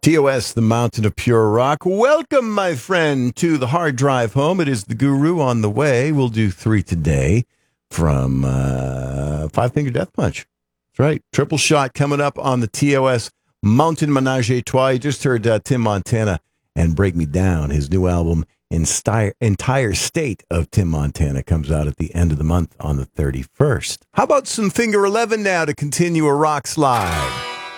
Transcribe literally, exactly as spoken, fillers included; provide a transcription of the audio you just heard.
T O S, the Mountain of Pure Rock. Welcome, my friend, to the hard drive home. It is the Guru on the way. We'll do three today from uh, Five Finger Death Punch. That's right. Triple shot coming up on the T O S Mountain Menage a Trois. You just heard uh, Tim Montana and Break Me Down. His new album, Entire, Entire State of Tim Montana, comes out at the end of the month on the thirty-first. How about some Finger eleven now to continue a rock slide?